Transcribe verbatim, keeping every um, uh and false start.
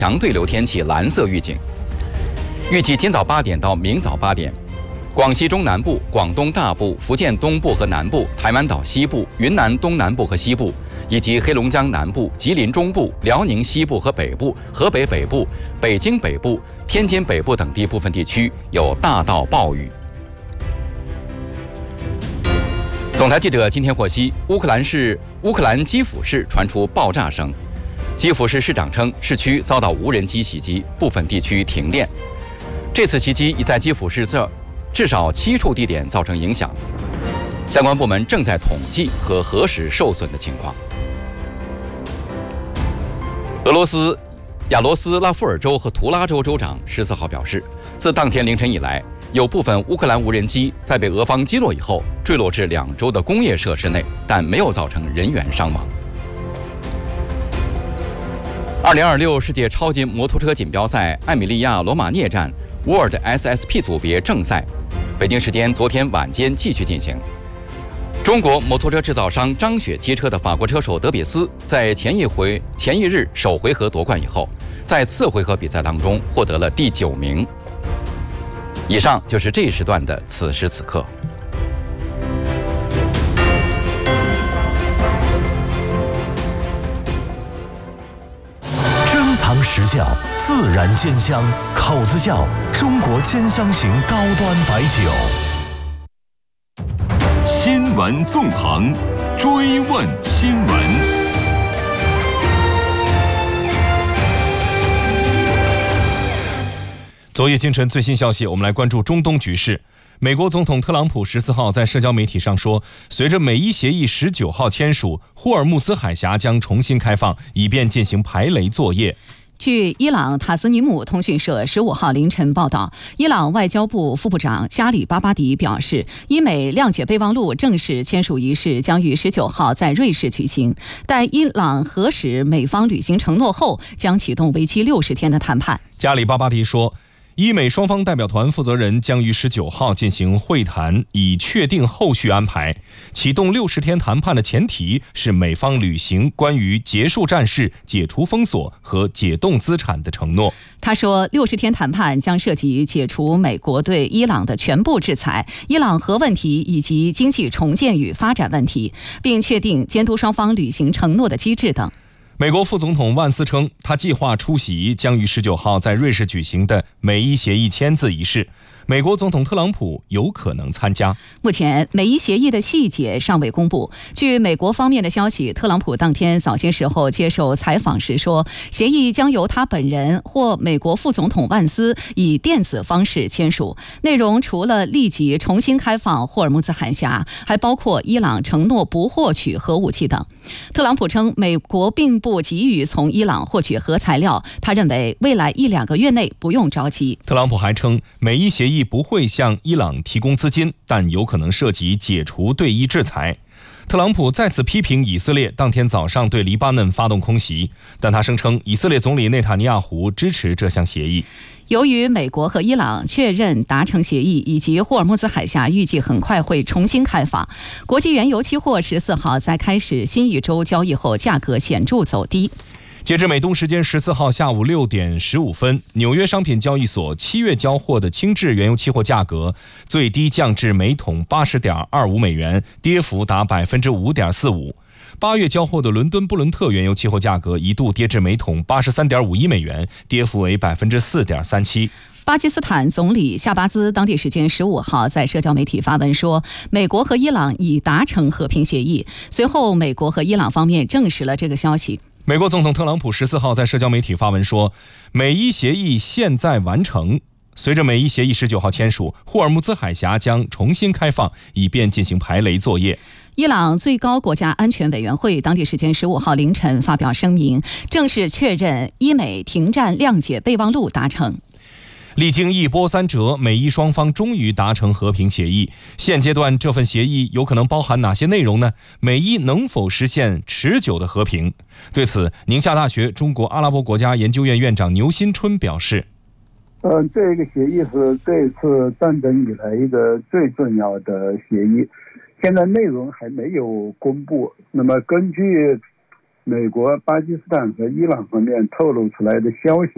强对流天气蓝色预警。预计今早八点到明早八点，广西中南部、广东大部、福建东部和南部、台湾岛西部、云南东南部和西部，以及黑龙江南部、吉林中部、辽宁西部和北部、河北北部、北京北部、天津北部等地部分地区有大到暴雨。总台记者今天获悉，乌克兰市乌克兰基辅市传出爆炸声，基辅市市长称市区遭到无人机袭击，部分地区停电。这次袭击已在基辅市这至少七处地点造成影响，相关部门正在统计和核实受损的情况。俄罗斯亚罗斯拉夫尔州和图拉州州长十四号表示，自当天凌晨以来，有部分乌克兰无人机在被俄方击落以后坠落至两州的工业设施内，但没有造成人员伤亡。二零二六世界超级摩托车锦标赛艾米利亚罗马涅站 World S S P 组别正赛，北京时间昨天晚间继续进行。中国摩托车制造商张雪接车的法国车手德比斯，在前一回前一日首回合夺冠以后，在次回合比赛当中获得了第九名。以上就是这一时段的此时此刻。 珍藏实窖，自然鲜香，口子窖，中国兼香型高端白酒。 新闻纵横，追问新闻。 昨夜今晨最新消息，我们来关注中东局势。美国总统特朗普十四号在社交媒体上说，随着美伊协议十九号签署，霍尔木兹海峡将重新开放，以便进行排雷作业。 据伊朗塔斯尼姆通讯社十五号凌晨报道，伊朗外交部副部长加里巴巴迪表示，伊美谅解备忘录正式签署仪式将于十九号在瑞士举行，待伊朗核实美方履行承诺后，将启动为期六十天的谈判。 加里巴巴迪说，伊美双方代表团负责人将于十九号进行会谈，以确定后续安排。启动六十天谈判的前提是美方履行关于结束战事、解除封锁和解冻资产的承诺。 他说，六十天谈判将涉及解除美国对伊朗的全部制裁、伊朗核问题以及经济重建与发展问题，并确定监督双方履行承诺的机制等。 美国副总统万斯称，他计划出席将于十九号在瑞士举行的美伊协议签字仪式。美国总统特朗普有可能参加。 目前，美伊协议的细节尚未公布。据美国方面的消息，特朗普当天早些时候接受采访时说，协议将由他本人或美国副总统万斯以电子方式签署。内容除了立即重新开放霍尔木兹海峡，还包括伊朗承诺不获取核武器等。特朗普称，美国并不急于从伊朗获取核材料，他认为未来一两个月内不用着急。 特朗普还称，美伊协议不会向伊朗提供资金，但有可能涉及解除对伊制裁。特朗普再次批评以色列当天早上对黎巴嫩发动空袭，但他声称以色列总理内塔尼亚胡支持这项协议。 由于美国和伊朗确认达成协议，以及霍尔木兹海峡预计很快会重新开放，国际原油期货十四号在开始新一周交易后，价格显著走低。 截至美东时间十四号下午六点十五分，纽约商品交易所七月交货的轻质原油期货价格最低降至每桶八十点二五美元，跌幅达百分之五点四五。八月交货的伦敦布伦特原油期货价格一度跌至每桶八十三点五一美元，跌幅为百分之四点三七。 巴基斯坦总理夏巴兹当地时间十五号在社交媒体发文说，美国和伊朗已达成和平协议。随后，美国和伊朗方面证实了这个消息。 美国总统特朗普十四号在社交媒体发文说，美伊协议现在完成。随着美伊协议十九号签署，霍尔木兹海峡将重新开放，以便进行排雷作业。 伊朗最高国家安全委员会当地时间十五号凌晨发表声明，正式确认伊美停战谅解备忘录达成。 历经一波三折，美伊双方终于达成和平协议。现阶段这份协议有可能包含哪些内容呢？美伊能否实现持久的和平？对此，宁夏大学中国阿拉伯国家研究院院长牛新春表示， 呃，这个协议是这次战争以来一个最重要的协议，现在内容还没有公布。那么根据美国、巴基斯坦和伊朗方面透露出来的消息，